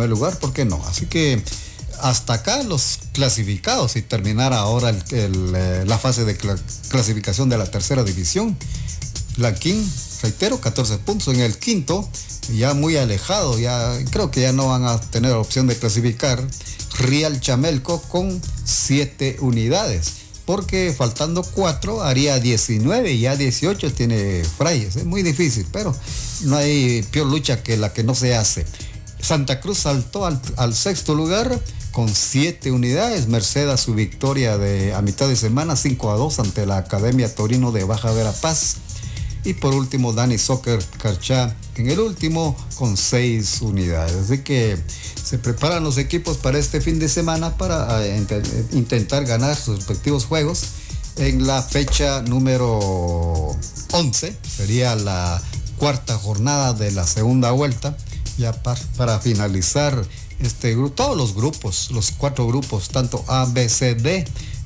primer lugar, ¿por qué no? Así que hasta acá los clasificados y terminar ahora la fase de clasificación de la tercera división. Lanquín, reitero, 14 puntos. En el quinto, ya muy alejado, ya creo que ya no van a tener opción de clasificar. Real Chamelco con 7 unidades, porque faltando 4 haría 19 y ya 18 tiene Frailes. Es muy difícil, pero no hay peor lucha que la que no se hace. Santa Cruz saltó al sexto lugar con 7 unidades, merced a su victoria a mitad de semana, 5-2 ante la Academia Torino de Baja Verapaz. Y por último, Dani Soccer Carchá en el último con 6 unidades. Así que se preparan los equipos para este fin de semana para intentar ganar sus respectivos juegos. En la fecha número 11, sería la cuarta jornada de la segunda vuelta, ya para finalizar este grupo, todos los grupos, los 4 grupos, tanto A, B, C, D,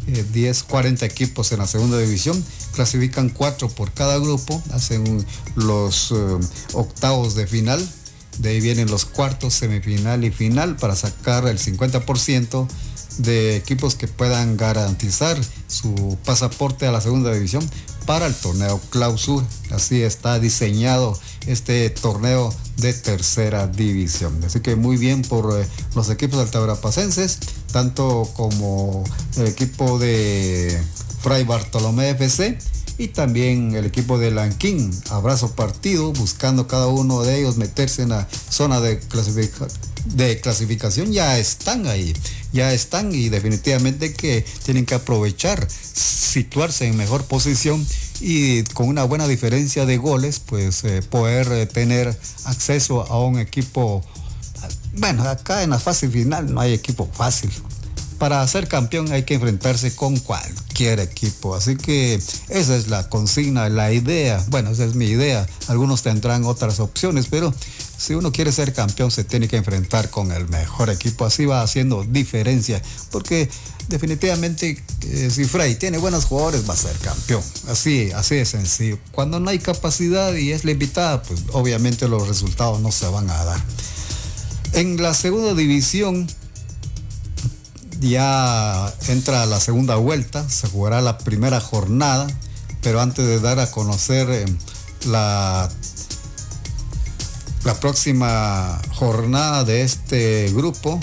40 equipos en la segunda división, clasifican 4 por cada grupo, hacen los octavos de final, de ahí vienen los cuartos, semifinal y final para sacar el 50% de equipos que puedan garantizar su pasaporte a la segunda división para el torneo clausura. Así está diseñado este torneo de tercera división. Así que muy bien por los equipos altaverapacenses, tanto como el equipo de Fray Bartolomé FC y también el equipo de Lanquín. Abrazo partido, buscando cada uno de ellos meterse en la zona de clasificación. Ya están ahí, ya están, y definitivamente que tienen que aprovechar, situarse en mejor posición y con una buena diferencia de goles, pues poder tener acceso a un equipo. Bueno, acá en la fase final no hay equipo fácil. Para ser campeón hay que enfrentarse con cualquier equipo. Así que esa es la consigna, la idea. Bueno, esa es mi idea. Algunos tendrán otras opciones, pero si uno quiere ser campeón se tiene que enfrentar con el mejor equipo. Así va haciendo diferencia. Porque definitivamente si Fray tiene buenos jugadores va a ser campeón. Así de sencillo. Cuando no hay capacidad y es limitada, pues obviamente los resultados no se van a dar. En la segunda división ya entra la segunda vuelta, se jugará la primera jornada, pero antes de dar a conocer la próxima jornada de este grupo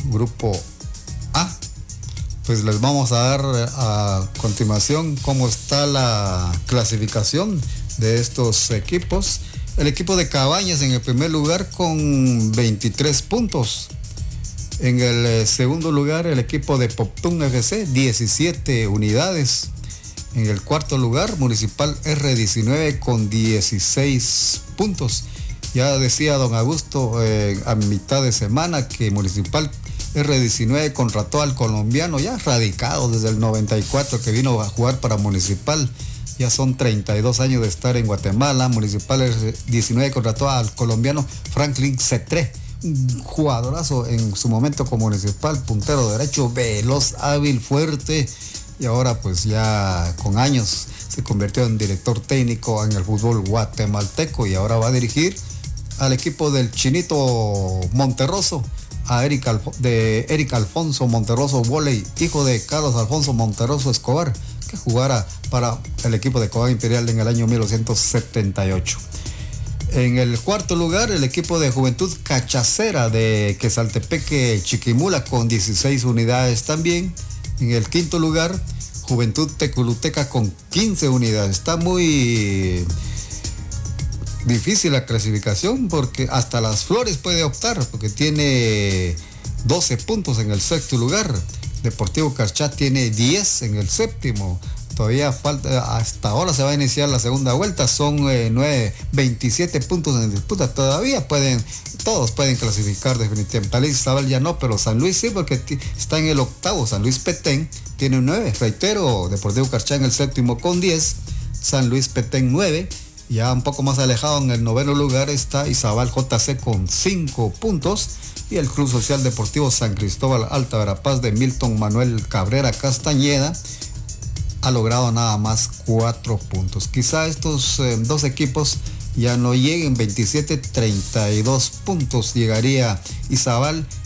A, pues les vamos a dar a continuación cómo está la clasificación de estos equipos. El equipo de Cabañas en el primer lugar con 23 puntos. En el segundo lugar, el equipo de Poptún FC, 17 unidades. En el cuarto lugar, Municipal R19 con 16 puntos. Ya decía don Augusto a mitad de semana que Municipal R19 contrató al colombiano ya radicado desde el 94 que vino a jugar para Municipal. Ya son 32 años de estar en Guatemala. Municipal R19 contrató al colombiano Franklin Cetré, un jugadorazo en su momento como Municipal, puntero derecho, veloz, hábil, fuerte, y ahora pues ya con años se convirtió en director técnico en el fútbol guatemalteco y ahora va a dirigir al equipo del Chinito Monterroso, de Eric Alfonso Monterroso Voley, hijo de Carlos Alfonso Monterroso Escobar, que jugara para el equipo de Cobán Imperial en el año 1978. En el cuarto lugar, el equipo de Juventud Cachacera de Quesaltepeque Chiquimula con 16 unidades también. En el quinto lugar, Juventud Teculuteca con 15 unidades. Está muy difícil la clasificación porque hasta Las Flores puede optar porque tiene 12 puntos en el sexto lugar. Deportivo Carchá tiene 10 en el séptimo. Todavía falta, hasta ahora se va a iniciar la segunda vuelta, son 27 puntos en disputa, todavía todos pueden clasificar definitivamente. Tal vez Isabel ya no, pero San Luis sí, porque está en el octavo. San Luis Petén tiene 9, reitero, Deportivo Carchá en el séptimo con 10, San Luis Petén 9, ya un poco más alejado en el noveno lugar está Izabal JC con 5 puntos, y el Club Social Deportivo San Cristóbal Alta Verapaz de Milton Manuel Cabrera Castañeda ha logrado nada más 4 puntos. Quizá estos dos equipos ya no lleguen, 27-32 puntos llegaría Izabal